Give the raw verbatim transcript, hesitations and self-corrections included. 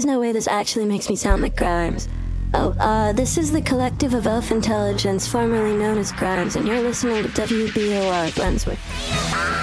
there's no way this actually makes me sound like Grimes. Oh, uh, this is the Collective of Elf Intelligence, formerly known as Grimes, and you're listening to W B O R Brunswick.